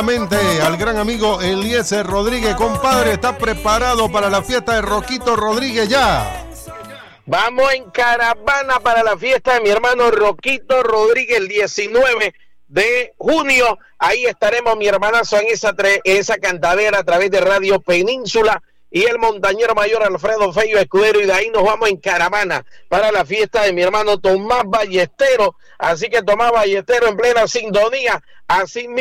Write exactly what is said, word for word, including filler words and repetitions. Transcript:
Al gran amigo Eliezer Rodríguez. Compadre, ¿está preparado para la fiesta de Roquito Rodríguez ya? Vamos en caravana para la fiesta de mi hermano Roquito Rodríguez el diecinueve de junio. Ahí estaremos, mi hermanazo, en esa, tre- esa cantadera a través de Radio Península y el montañero mayor Alfredo Fello Escudero, y de ahí nos vamos en caravana para la fiesta de mi hermano Tomás Ballesteros. Así que Tomás Ballesteros en plena sintonía, así mismo.